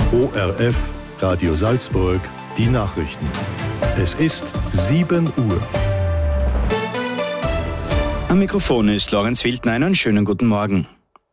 ORF Radio Salzburg, die Nachrichten. Es ist 7 Uhr. Am Mikrofon ist Lorenz Wildner. Einen schönen guten Morgen.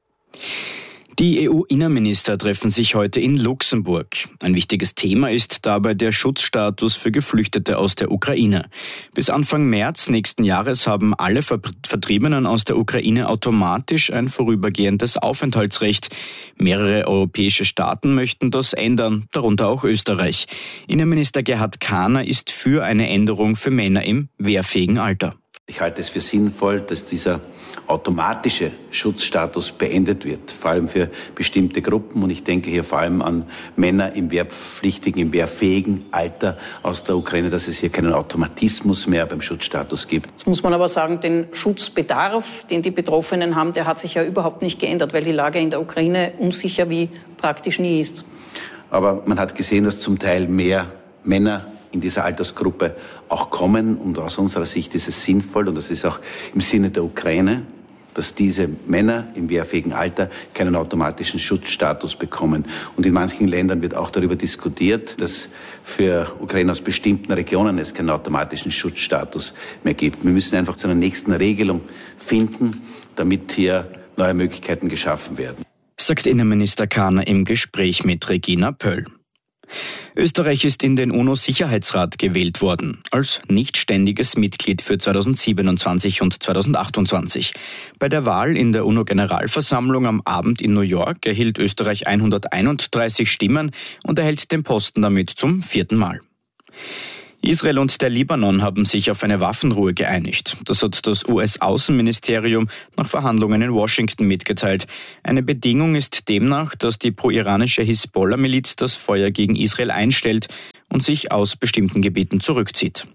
Die EU-Innenminister treffen sich heute in Luxemburg. Ein wichtiges Thema ist dabei der Schutzstatus für Geflüchtete aus der Ukraine. Bis Anfang März nächsten Jahres haben alle Vertriebenen aus der Ukraine automatisch ein vorübergehendes Aufenthaltsrecht. Mehrere europäische Staaten möchten das ändern, darunter auch Österreich. Innenminister Gerhard Kahner ist für eine Änderung für Männer im wehrfähigen Alter. Ich halte es für sinnvoll, dass dieser automatische Schutzstatus beendet wird, vor allem für bestimmte Gruppen. Und ich denke hier vor allem an Männer im wehrpflichtigen, im wehrfähigen Alter aus der Ukraine, dass es hier keinen Automatismus mehr beim Schutzstatus gibt. Jetzt muss man aber sagen, den Schutzbedarf, den die Betroffenen haben, der hat sich ja überhaupt nicht geändert, weil die Lage in der Ukraine unsicher wie praktisch nie ist. Aber man hat gesehen, dass zum Teil mehr Männer in dieser Altersgruppe auch kommen. Und aus unserer Sicht ist es sinnvoll, und das ist auch im Sinne der Ukraine, dass diese Männer im wehrfähigen Alter keinen automatischen Schutzstatus bekommen. Und in manchen Ländern wird auch darüber diskutiert, dass für Ukrainer aus bestimmten Regionen es keinen automatischen Schutzstatus mehr gibt. Wir müssen einfach zu einer nächsten Regelung finden, damit hier neue Möglichkeiten geschaffen werden. Sagt Innenminister Kahner im Gespräch mit Regina Pöll. Österreich ist in den UNO-Sicherheitsrat gewählt worden, als nicht ständiges Mitglied für 2027 und 2028. Bei der Wahl in der UNO-Generalversammlung am Abend in New York erhielt Österreich 131 Stimmen und erhält den Posten damit zum 4. Mal. Israel und der Libanon haben sich auf eine Waffenruhe geeinigt. Das hat das US-Außenministerium nach Verhandlungen in Washington mitgeteilt. Eine Bedingung ist demnach, dass die pro-iranische Hisbollah-Miliz das Feuer gegen Israel einstellt und sich aus bestimmten Gebieten zurückzieht.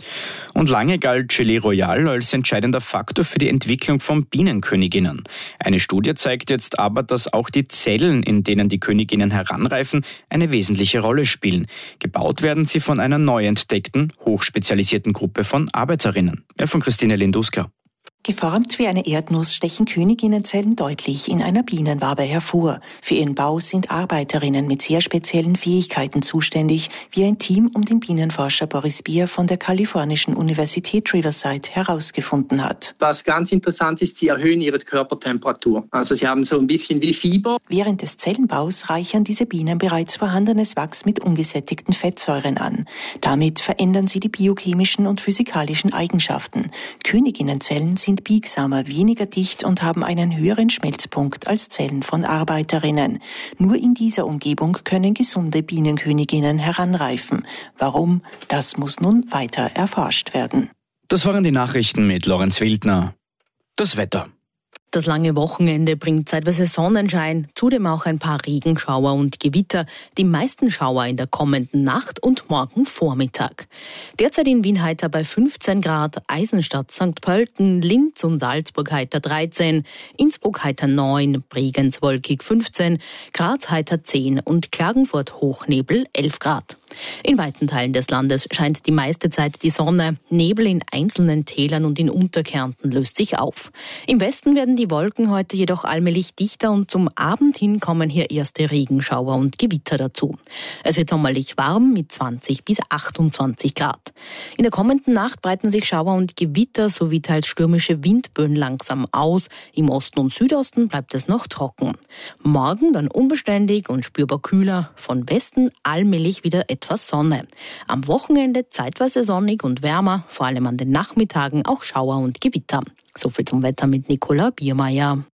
Und lange galt Gelee Royal als entscheidender Faktor für die Entwicklung von Bienenköniginnen. Eine Studie zeigt jetzt aber, dass auch die Zellen, in denen die Königinnen heranreifen, eine wesentliche Rolle spielen. Gebaut werden sie von einer neu entdeckten, hochspezialisierten Gruppe von Arbeiterinnen. Von Christine Linduska. Geformt wie eine Erdnuss stechen Königinnenzellen deutlich in einer Bienenwabe hervor. Für ihren Bau sind Arbeiterinnen mit sehr speziellen Fähigkeiten zuständig, wie ein Team um den Bienenforscher Boris Beer von der kalifornischen Universität Riverside herausgefunden hat. Was ganz interessant ist, sie erhöhen ihre Körpertemperatur. Also sie haben so ein bisschen wie Fieber. Während des Zellenbaus reichern diese Bienen bereits vorhandenes Wachs mit ungesättigten Fettsäuren an. Damit verändern sie die biochemischen und physikalischen Eigenschaften. Königinnenzellen sind biegsamer, weniger dicht und haben einen höheren Schmelzpunkt als Zellen von Arbeiterinnen. Nur in dieser Umgebung können gesunde Bienenköniginnen heranreifen. Warum? Das muss nun weiter erforscht werden. Das waren die Nachrichten mit Lorenz Wildner. Das Wetter. Das lange Wochenende bringt zeitweise Sonnenschein, zudem auch ein paar Regenschauer und Gewitter, die meisten Schauer in der kommenden Nacht und morgen Vormittag. Derzeit in Wien heiter bei 15 Grad, Eisenstadt, St. Pölten, Linz und Salzburg heiter 13, Innsbruck heiter 9, Bregenz wolkig 15, Graz heiter 10 und Klagenfurt Hochnebel 11 Grad. In weiten Teilen des Landes scheint die meiste Zeit die Sonne. Nebel in einzelnen Tälern und in Unterkärnten löst sich auf. Im Westen werden die Wolken heute jedoch allmählich dichter und zum Abend hin kommen hier erste Regenschauer und Gewitter dazu. Es wird sommerlich warm mit 20 bis 28 Grad. In der kommenden Nacht breiten sich Schauer und Gewitter sowie teils stürmische Windböen langsam aus. Im Osten und Südosten bleibt es noch trocken. Morgen dann unbeständig und spürbar kühler. Von Westen allmählich wieder etwas Sonne. Am Wochenende zeitweise sonnig und wärmer, vor allem an den Nachmittagen auch Schauer und Gewitter. So viel zum Wetter mit Nicola Biermeier.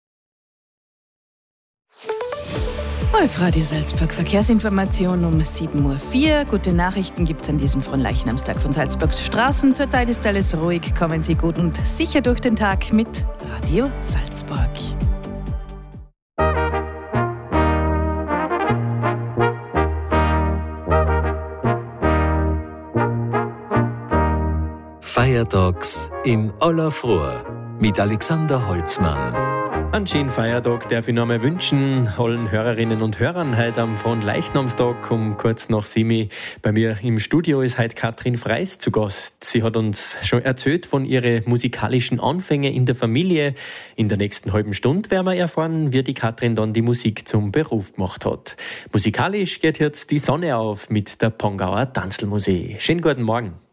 ORF Radio Salzburg, Verkehrsinformation um 7.04 Uhr. Gute Nachrichten gibt es an diesem Fronleichnamstag von Salzburgs Straßen. Zurzeit ist alles ruhig. Kommen Sie gut und sicher durch den Tag mit Radio Salzburg. Feiertags in aller Früh mit Alexander Holzmann. Einen schönen Feiertag darf ich noch einmal wünschen, allen Hörerinnen und Hörern heute am Fronleichnamstag um kurz nach 7. Bei mir im Studio ist heute Katrin Freis zu Gast. Sie hat uns schon erzählt von ihren musikalischen Anfängen in der Familie. In der nächsten halben Stunde werden wir erfahren, wie die Katrin dann die Musik zum Beruf gemacht hat. Musikalisch geht jetzt die Sonne auf mit der Pongauer Tanzlmusik. Schönen guten Morgen.